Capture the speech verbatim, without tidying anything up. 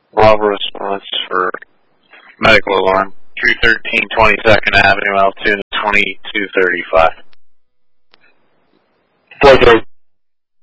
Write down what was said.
Bravo response for medical alarm. three thirteen twenty-second Avenue, Altoona, twenty-two thirty-five. four three.